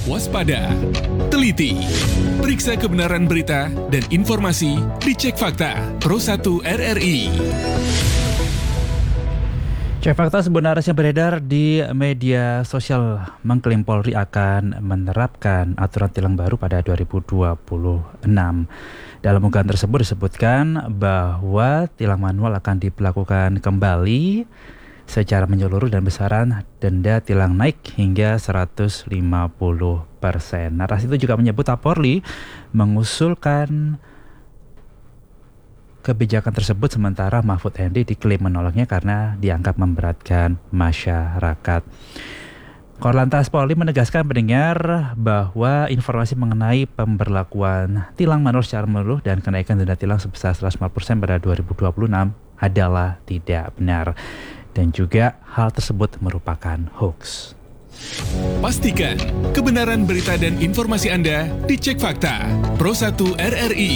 waspada, teliti, periksa kebenaran berita dan informasi dicek fakta Pro 1 RRI. Cek fakta sebenarnya beredar di media sosial mengklaim Polri akan menerapkan aturan tilang baru pada 2026. Dalam unggahan tersebut disebutkan bahwa tilang manual akan diberlakukan kembali secara menyeluruh dan besaran denda tilang naik hingga 150%. Narasi itu juga menyebut Polri mengusulkan kebijakan tersebut sementara Mahfud MD diklaim menolaknya karena dianggap memberatkan masyarakat. Korlantas Polri menegaskan pendengar bahwa informasi mengenai pemberlakuan tilang manual secara menyeluruh dan kenaikan denda tilang sebesar 150% pada 2026 adalah tidak benar dan juga hal tersebut merupakan hoax. Pastikan kebenaran berita dan informasi Anda dicek fakta Pro 1 RRI.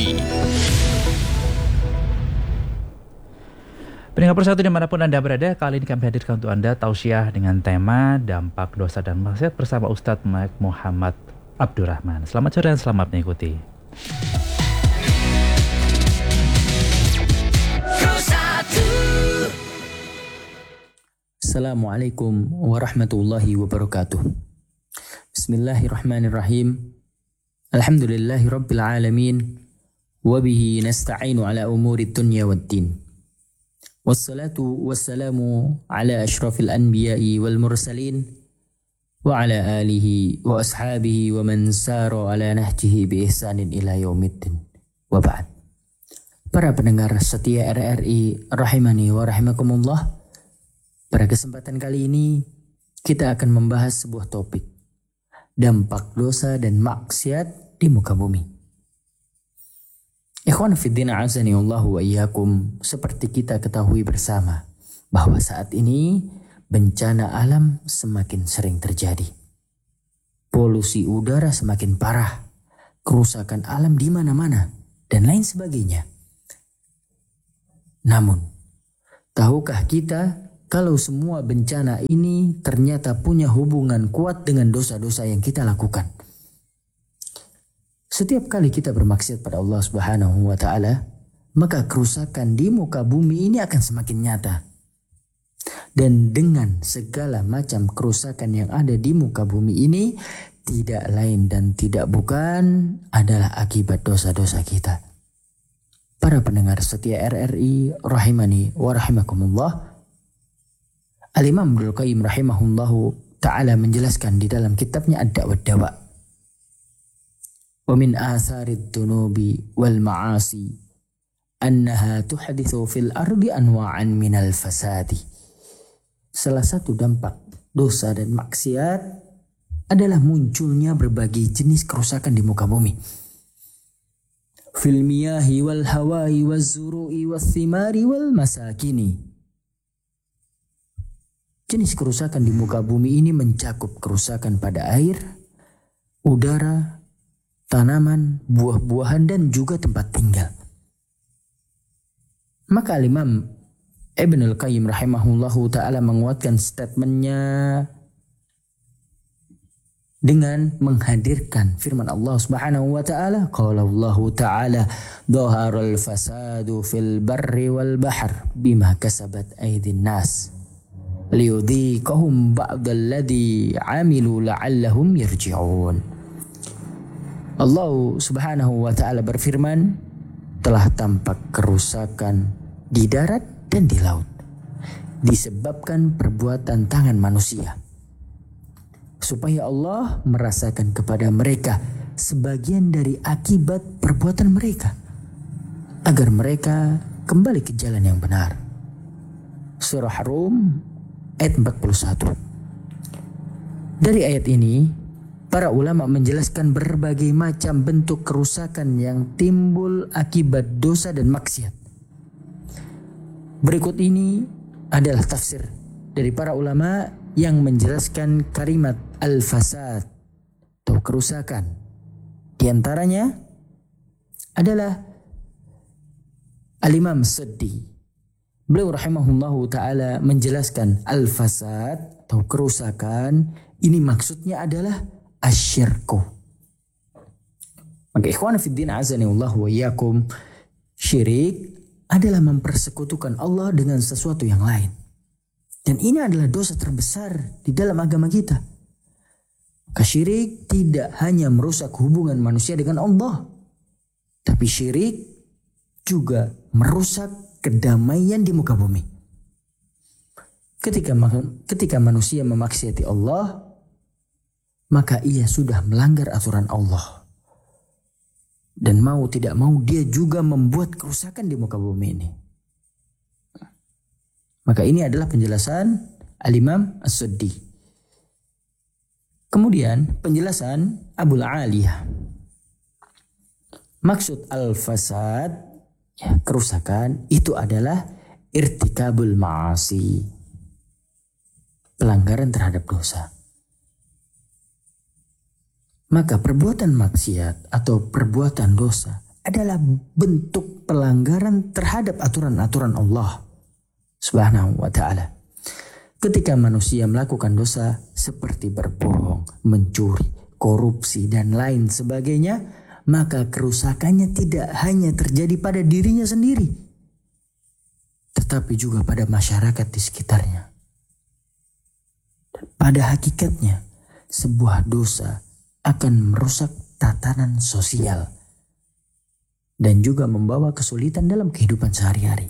Pendengar Pro 1 dimanapun Anda berada, kali ini kami hadirkan untuk Anda tausiah dengan tema dampak dosa dan maksiat bersama Ustadz Muhammad Abdurrahman. Selamat sore dan selamat mengikuti. Assalamualaikum warahmatullahi wabarakatuh. Bismillahirrahmanirrahim. Alhamdulillahi rabbil alamin. Wabihi nasta'inu ala umuri dunya waddin. Wassalatu wassalamu ala ashrafil anbiya'i wal mursalin wa ala alihi wa ashabihi wa man sara ala nahjihi bi ihsanin ila yaumiddin. Wa ba'd. Para pendengar setia RRI rahimani wa rahimakumullah, pada kesempatan kali ini kita akan membahas sebuah topik, dampak dosa dan maksiat di muka bumi. Ikhwan fiddina azani Allahu wa iyyakum, seperti kita ketahui bersama bahwa saat ini bencana alam semakin sering terjadi. Polusi udara semakin parah, kerusakan alam di mana-mana dan lain sebagainya. Namun, tahukah kita kalau semua bencana ini ternyata punya hubungan kuat dengan dosa-dosa yang kita lakukan? Setiap kali kita bermaksiat pada Allah Subhanahu wa taala, maka kerusakan di muka bumi ini akan semakin nyata. Dan dengan segala macam kerusakan yang ada di muka bumi ini tidak lain dan tidak bukan adalah akibat dosa-dosa kita. Para pendengar setia RRI rahimani wa rahimakumullah, Al-Imam Ibnul Qayyim rahimahullahu ta'ala menjelaskan di dalam kitabnya Ad-Da' wa Dawa', wa min atharid dunubi wal ma'asi annaha tuhdithu fil ardi anwa'an minal fasadi. Salah satu dampak dosa dan maksiat adalah munculnya berbagai jenis kerusakan di muka bumi. Fil miyahi wal hawai waz zuru'i was thimari wal masakini. Jenis kerusakan di muka bumi ini mencakup kerusakan pada air, udara, tanaman, buah-buahan, dan juga tempat tinggal. Maka Imam Ibnul Qayyim rahimahullahu ta'ala menguatkan statementnya dengan menghadirkan firman Allah Subhanahu wa ta'ala, qala Allah ta'ala dhaharal fasadu fil barri wal bahr bima kasabat aydin nas liyudhiqahum ba'dalladhi 'amilu la'allahum yarji'un. Allah Subhanahu wa ta'ala berfirman, telah tampak kerusakan di darat dan di laut disebabkan perbuatan tangan manusia, supaya Allah merasakan kepada mereka sebagian dari akibat perbuatan mereka, agar mereka kembali ke jalan yang benar. Surah Rum ayat 41. Dari ayat ini para ulama menjelaskan berbagai macam bentuk kerusakan yang timbul akibat dosa dan maksiat. Berikut ini adalah tafsir dari para ulama yang menjelaskan kalimat al-fasad atau kerusakan. Di antaranya adalah Al-Imam Siddi. Beliau rahimahullahu ta'ala menjelaskan al-fasad atau kerusakan ini maksudnya adalah asyirku. Maka ikhwan fiddin azanillah wa iyyakum, syirik adalah mempersekutukan Allah dengan sesuatu yang lain. Dan ini adalah dosa terbesar di dalam agama kita. Maka syirik tidak hanya merusak hubungan manusia dengan Allah, tapi syirik juga merusak kedamaian di muka bumi. Ketika manusia memaksiati Allah, maka ia sudah melanggar aturan Allah. Dan mau tidak mau dia juga membuat kerusakan di muka bumi ini. Maka ini adalah penjelasan Al-Imam As-Suddi. Kemudian penjelasan Abul Aliyah. Maksud al-fasad, ya, kerusakan, itu adalah irtikabul ma'asi, pelanggaran terhadap dosa. Maka perbuatan maksiat atau perbuatan dosa adalah bentuk pelanggaran terhadap aturan-aturan Allah Subhanahu wa ta'ala. Ketika manusia melakukan dosa seperti berbohong, mencuri, korupsi, dan lain sebagainya, maka kerusakannya tidak hanya terjadi pada dirinya sendiri, tetapi juga pada masyarakat di sekitarnya. Pada hakikatnya, sebuah dosa akan merusak tatanan sosial dan juga membawa kesulitan dalam kehidupan sehari-hari.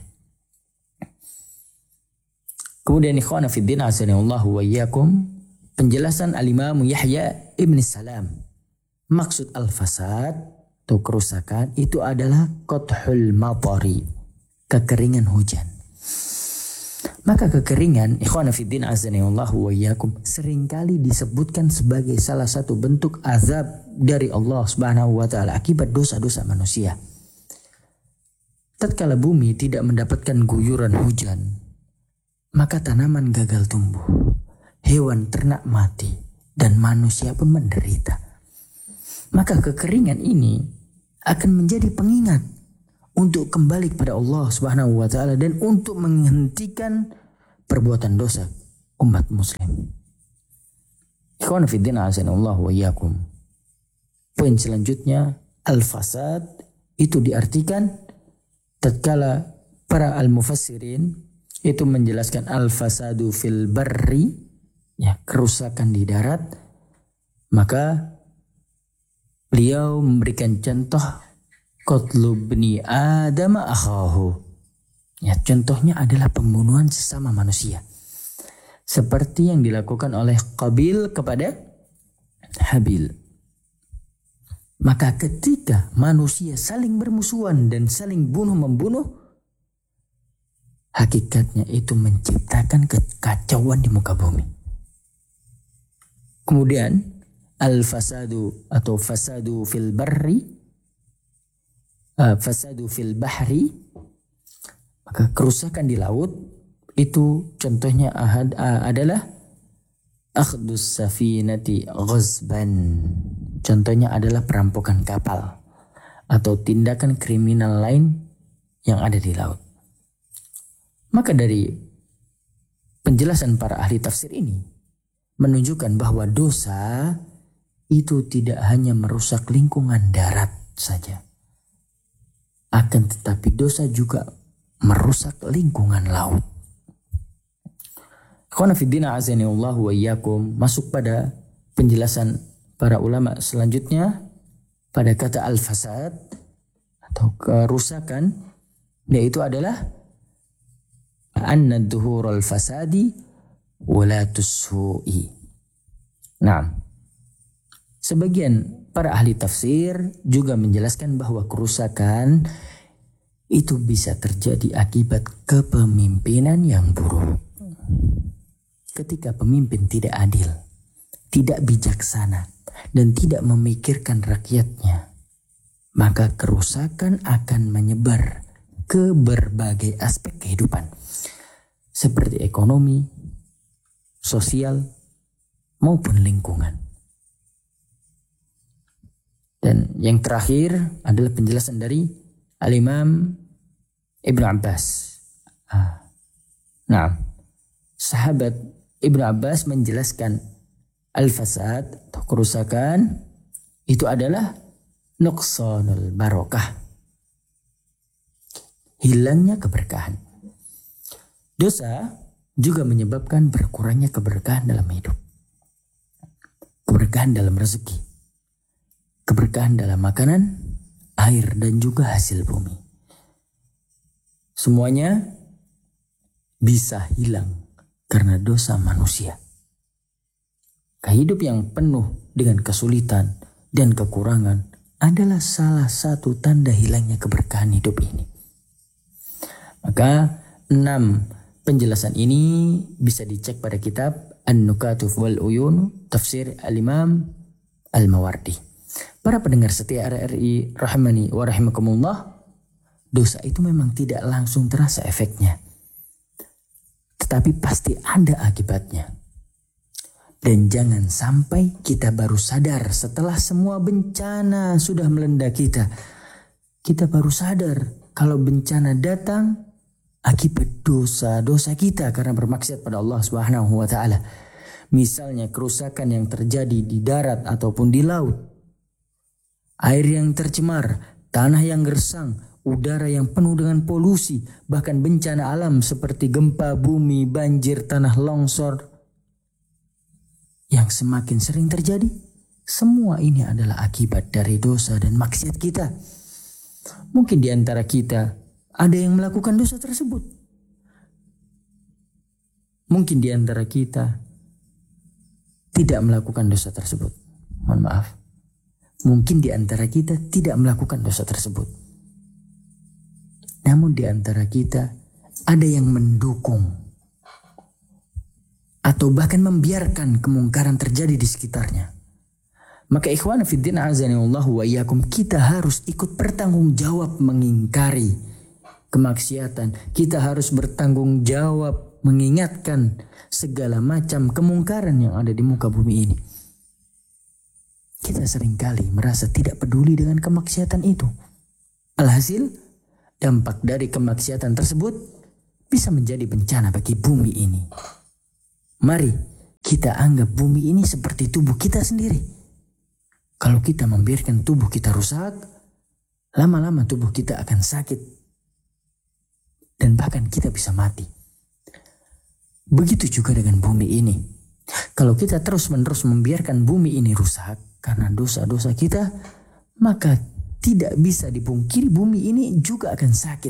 Kemudian ikhwana fiddin azanillahu wa iyyakum, penjelasan al-Imam Yahya ibn Salam. Maksud al-fasad atau kerusakan itu adalah qathul matari, kekeringan hujan. Maka kekeringan, ikhwana fiddin azanillahu wa iyyakum, seringkali disebutkan sebagai salah satu bentuk azab dari Allah Subhanahu wa ta'ala akibat dosa-dosa manusia. Tatkala bumi tidak mendapatkan guyuran hujan, maka tanaman gagal tumbuh, hewan ternak mati, dan manusia pun menderita. Maka kekeringan ini akan menjadi pengingat untuk kembali kepada Allah Subhanahu wa ta'ala dan untuk menghentikan perbuatan dosa umat muslim. Ikhwan fiddin azanillahu wa iyyakum. Poin selanjutnya, al-fasad itu diartikan tatkala para al-mufassirin itu menjelaskan al-fasadu fil barri, ya, kerusakan di darat, maka beliau memberikan contoh qatlu bni Adam akhahu. Ya, contohnya adalah pembunuhan sesama manusia. Seperti yang dilakukan oleh Qabil kepada Habil. Maka ketika manusia saling bermusuhan dan saling bunuh-membunuh, hakikatnya itu menciptakan kekacauan di muka bumi. Kemudian al-fasadu atau fasadu fil barri, fasadu fil bahri, maka kerusakan di laut itu contohnya adalah akhdus safinati ghazban, contohnya adalah perampokan kapal atau tindakan kriminal lain yang ada di laut. Maka dari penjelasan para ahli tafsir ini menunjukkan bahwa dosa itu tidak hanya merusak lingkungan darat saja, akan tetapi dosa juga merusak lingkungan laut. Ikhwan fiddin azanillahu wa iyyakum, masuk pada penjelasan para ulama selanjutnya pada kata al-fasad atau kerusakan, yaitu adalah anna dhuhurul fasadi walatus su'i. Nah, sebagian para ahli tafsir juga menjelaskan bahwa kerusakan itu bisa terjadi akibat kepemimpinan yang buruk. Ketika pemimpin tidak adil, tidak bijaksana, dan tidak memikirkan rakyatnya, maka kerusakan akan menyebar ke berbagai aspek kehidupan, seperti ekonomi, sosial, maupun lingkungan. Dan yang terakhir adalah penjelasan dari Al-Imam Ibn Abbas. Nah, sahabat Ibn Abbas menjelaskan al-fasad atau kerusakan itu adalah nuqsanul barokah, hilangnya keberkahan. Dosa juga menyebabkan berkurangnya keberkahan dalam hidup, keberkahan dalam rezeki, keberkahan dalam makanan, air, dan juga hasil bumi. Semuanya bisa hilang karena dosa manusia. Hidup yang penuh dengan kesulitan dan kekurangan adalah salah satu tanda hilangnya keberkahan hidup ini. Maka 6 penjelasan ini bisa dicek pada kitab An-Nukatuf wal Uyun tafsir Al-Imam Al-Mawardi. Para pendengar setia RRI rahimani wa rahimakumullah, dosa itu memang tidak langsung terasa efeknya, tetapi pasti ada akibatnya. Dan jangan sampai kita baru sadar setelah semua bencana sudah melanda kita. Kita baru sadar kalau bencana datang akibat dosa-dosa kita karena bermaksiat pada Allah Subhanahu wa taala. Misalnya kerusakan yang terjadi di darat ataupun di laut. Air yang tercemar, tanah yang gersang, udara yang penuh dengan polusi, bahkan bencana alam seperti gempa bumi, banjir, tanah longsor yang semakin sering terjadi. Semua ini adalah akibat dari dosa dan maksiat kita. Mungkin di antara kita ada yang melakukan dosa tersebut. Mungkin di antara kita tidak melakukan dosa tersebut. Mohon maaf. Mungkin di antara kita tidak melakukan dosa tersebut. Namun di antara kita ada yang mendukung atau bahkan membiarkan kemungkaran terjadi di sekitarnya. Maka ikhwan fiddin azanillahu wa iyyakum, kita harus ikut bertanggung jawab mengingkari kemaksiatan. Kita harus bertanggung jawab mengingatkan segala macam kemungkaran yang ada di muka bumi ini. Kita seringkali merasa tidak peduli dengan kemaksiatan itu. Alhasil, dampak dari kemaksiatan tersebut bisa menjadi bencana bagi bumi ini. Mari kita anggap bumi ini seperti tubuh kita sendiri. Kalau kita membiarkan tubuh kita rusak, lama-lama tubuh kita akan sakit. Dan bahkan kita bisa mati. Begitu juga dengan bumi ini. Kalau kita terus-menerus membiarkan bumi ini rusak karena dosa-dosa kita, maka tidak bisa dipungkiri bumi ini juga akan sakit.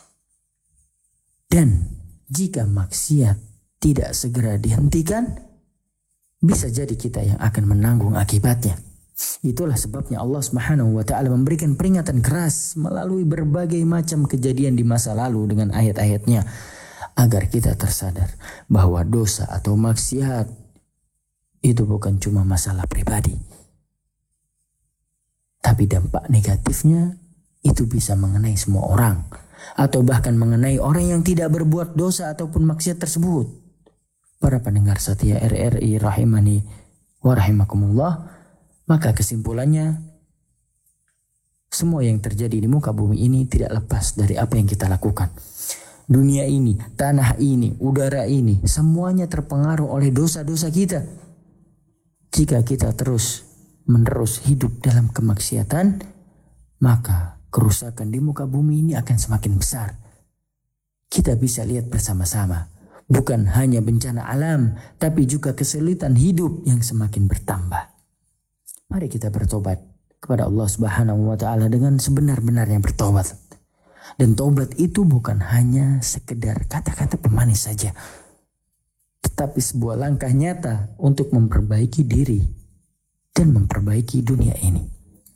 Dan jika maksiat tidak segera dihentikan, bisa jadi kita yang akan menanggung akibatnya. Itulah sebabnya Allah Subhanahu wa taala memberikan peringatan keras melalui berbagai macam kejadian di masa lalu dengan ayat-ayatnya agar kita tersadar bahwa dosa atau maksiat itu bukan cuma masalah pribadi, tapi dampak negatifnya itu bisa mengenai semua orang atau bahkan mengenai orang yang tidak berbuat dosa ataupun maksiat tersebut. Para pendengar setia RRI rahimani wa rahimakumullah, maka kesimpulannya, semua yang terjadi di muka bumi ini tidak lepas dari apa yang kita lakukan. Dunia ini, tanah ini, udara ini, semuanya terpengaruh oleh dosa-dosa kita. Jika kita terus-menerus hidup dalam kemaksiatan, maka kerusakan di muka bumi ini akan semakin besar. Kita bisa lihat bersama-sama, bukan hanya bencana alam, tapi juga kesulitan hidup yang semakin bertambah. Mari kita bertobat kepada Allah Subhanahu wa taala dengan sebenar-benarnya bertobat. Dan tobat itu bukan hanya sekedar kata-kata pemanis saja, tetapi sebuah langkah nyata untuk memperbaiki diri dan memperbaiki dunia ini.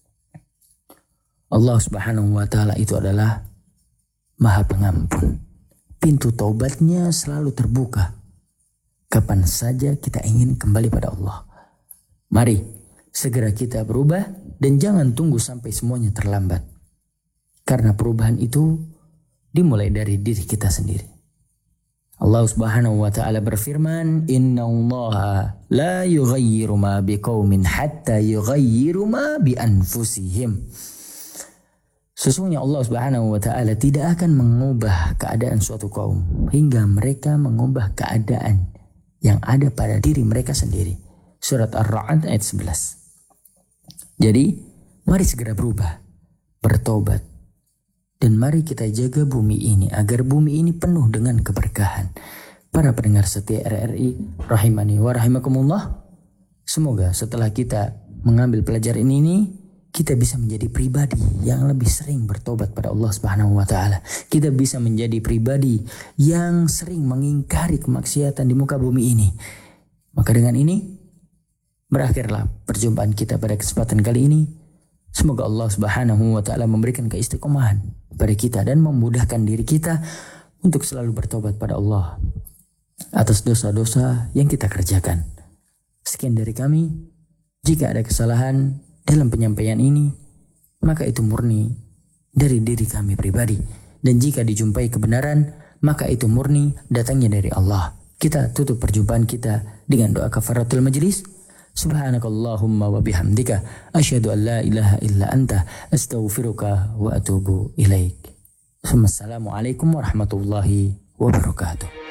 Allah Subhanahu wa taala itu adalah Maha Pengampun. Pintu taubatnya selalu terbuka. Kapan saja kita ingin kembali pada Allah. Mari segera kita berubah dan jangan tunggu sampai semuanya terlambat. Karena perubahan itu dimulai dari diri kita sendiri. Allah Subhanahu wa taala berfirman, "Innallaha la yughayyiru ma biqaumin hatta yughayyiru ma bi anfusihim." Sesungguhnya Allah Subhanahu wa taala tidak akan mengubah keadaan suatu kaum hingga mereka mengubah keadaan yang ada pada diri mereka sendiri. Surat Ar-Ra'd ayat 11. Jadi, mari segera berubah, bertobat. Dan mari kita jaga bumi ini agar bumi ini penuh dengan keberkahan. Para pendengar setia RRI rahimani wa rahimakumullah, semoga setelah kita mengambil pelajaran ini kita bisa menjadi pribadi yang lebih sering bertobat pada Allah Subhanahu wa taala. Kita bisa menjadi pribadi yang sering mengingkari kemaksiatan di muka bumi ini. Maka dengan ini berakhirlah perjumpaan kita pada kesempatan kali ini. Semoga Allah Subhanahu wa taala memberikan keistiqomahan pada kita dan memudahkan diri kita untuk selalu bertobat pada Allah atas dosa-dosa yang kita kerjakan. Sekian dari kami. Jika ada kesalahan dalam penyampaian ini, maka itu murni dari diri kami pribadi. Dan jika dijumpai kebenaran, maka itu murni datangnya dari Allah. Kita tutup perjumpaan kita dengan doa kafaratul majlis. Subhanakallahumma wa bihamdika asyhadu an la ilaha illa anta astaghfiruka wa atubu ilaik. Assalamualaikum warahmatullahi wabarakatuh.